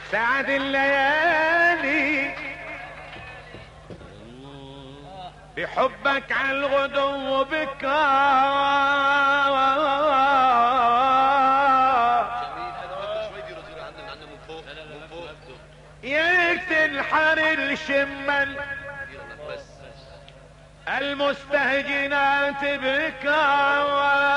سعد الليالي بحبك على الغدو بكار يقتل حر الشمل المستهجنات بكار